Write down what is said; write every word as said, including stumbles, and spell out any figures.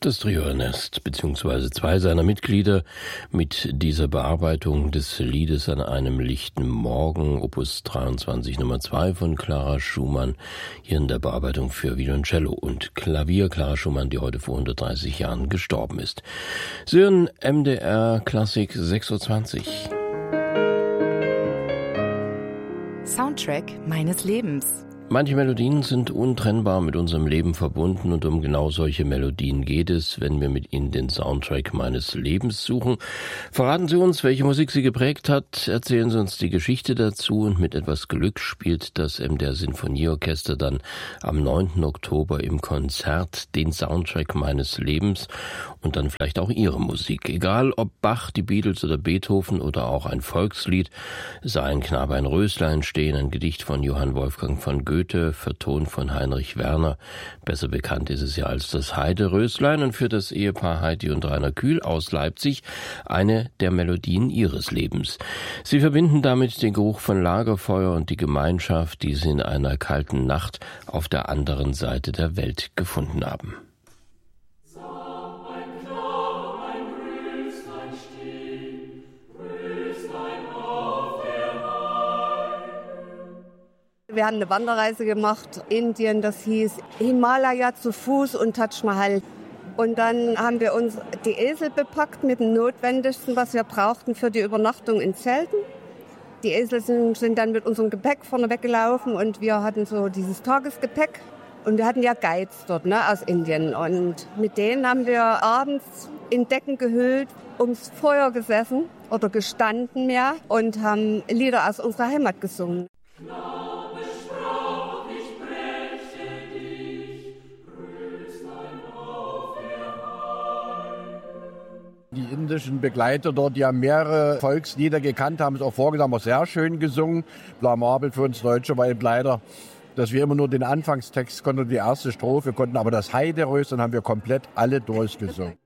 Das Trio Ernest bzw. zwei seiner Mitglieder mit dieser Bearbeitung des Liedes An einem lichten Morgen, Opus dreiundzwanzig Nummer zwei von Clara Schumann, hier in der Bearbeitung für Violoncello und Klavier. Clara Schumann, die heute vor hundertdreißig Jahren gestorben ist. Sie hören M D R Klassik sechs Uhr zwanzig. Soundtrack meines Lebens. Manche Melodien sind untrennbar mit unserem Leben verbunden und um genau solche Melodien geht es, wenn wir mit Ihnen den Soundtrack meines Lebens suchen. Verraten Sie uns, welche Musik Sie geprägt hat, erzählen Sie uns die Geschichte dazu und mit etwas Glück spielt das M D R Sinfonieorchester dann am neunten Oktober im Konzert den Soundtrack meines Lebens und dann vielleicht auch Ihre Musik. Egal ob Bach, die Beatles oder Beethoven oder auch ein Volkslied, sei ein Knabe, ein Röslein stehen, ein Gedicht von Johann Wolfgang von Goethe, vertont von Heinrich Werner. Besser bekannt ist es ja als das Heideröslein und für das Ehepaar Heidi und Rainer Kühl aus Leipzig eine der Melodien ihres Lebens. Sie verbinden damit den Geruch von Lagerfeuer und die Gemeinschaft, die sie in einer kalten Nacht auf der anderen Seite der Welt gefunden haben. Wir haben eine Wanderreise gemacht, Indien, das hieß Himalaya zu Fuß und Taj Mahal. Und dann haben wir uns die Esel bepackt mit dem Notwendigsten, was wir brauchten für die Übernachtung in Zelten. Die Esel sind, sind dann mit unserem Gepäck vorne weggelaufen und wir hatten so dieses Tagesgepäck. Und wir hatten ja Guides dort, ne, aus Indien. Und mit denen haben wir abends in Decken gehüllt, ums Feuer gesessen oder gestanden mehr und haben Lieder aus unserer Heimat gesungen. Die indischen Begleiter dort, die haben mehrere Volkslieder gekannt, haben es auch vorgesungen, haben auch sehr schön gesungen. Blamabel für uns Deutsche, weil leider, dass wir immer nur den Anfangstext konnten, die erste Strophe konnten, aber das Heideröslein haben wir komplett alle durchgesungen.